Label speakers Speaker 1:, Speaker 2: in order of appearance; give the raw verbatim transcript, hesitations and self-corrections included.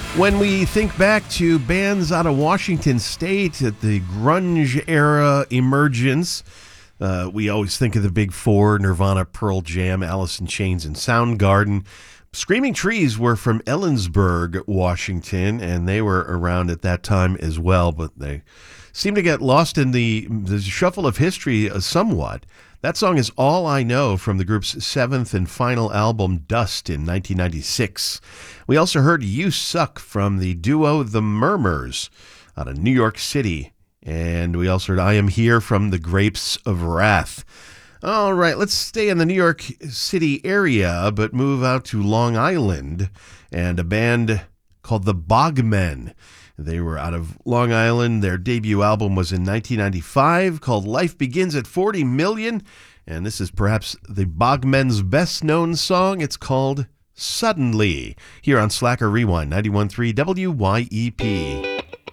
Speaker 1: When we think back to bands out of Washington State at the grunge era emergence, uh, we always think of the Big Four: Nirvana, Pearl Jam, Alice in Chains, and Soundgarden. Screaming Trees were from Ellensburg, Washington, and they were around at that time as well, but they seem to get lost in the, the shuffle of history uh, somewhat. That song is All I Know from the group's seventh and final album, Dust, in nineteen ninety-six. We also heard You Suck from the duo The Murmurs out of New York City. And we also heard I Am Here from the Grapes of Wrath. All right, let's stay in the New York City area, but move out to Long Island and a band called the Bogmen. They were out of Long Island. Their debut album was in nineteen ninety-five called Life Begins at forty million. And this is perhaps the Bogmen's best-known song. It's called Suddenly, here on Slacker Rewind, ninety-one point three W Y E P.